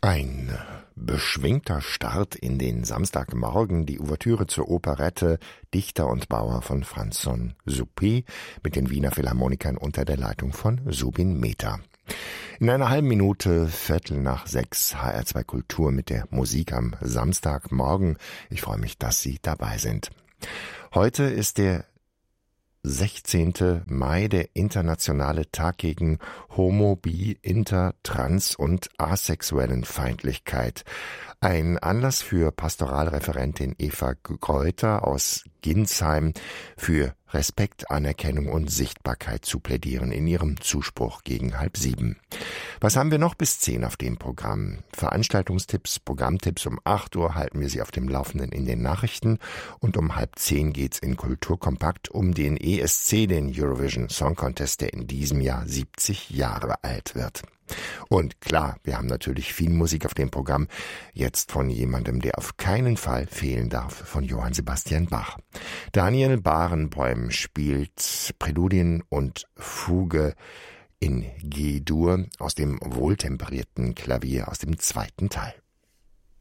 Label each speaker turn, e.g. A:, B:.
A: Ein beschwingter Start in den Samstagmorgen, die Ouvertüre zur Operette Dichter und Bauer von Franz-Son-Supy mit den Wiener Philharmonikern unter der Leitung von Subin Mehta. In einer halben Minute 5:45 HR2 Kultur mit der Musik am Samstagmorgen. Ich freue mich, dass Sie dabei sind. Heute ist der 16. Mai, der internationale Tag gegen Homo-, Bi-, Inter-, Trans- und Asexuellenfeindlichkeit. Ein Anlass für Pastoralreferentin Eva Greuter aus Ginsheim, für Respekt, Anerkennung und Sichtbarkeit zu plädieren in ihrem Zuspruch gegen 6:30. Was haben wir noch bis 10 auf dem Programm? Veranstaltungstipps, Programmtipps. Um 8 Uhr halten wir Sie auf dem Laufenden in den Nachrichten und um 9:30 geht's in Kulturkompakt um den ESC, den Eurovision Song Contest, der in diesem Jahr 70 Jahre alt wird. Und klar, wir haben natürlich viel Musik auf dem Programm, jetzt von jemandem, der auf keinen Fall fehlen darf, von Johann Sebastian Bach. Daniel Barenboim spielt Präludien und Fuge in G-Dur aus dem wohltemperierten Klavier aus dem zweiten Teil.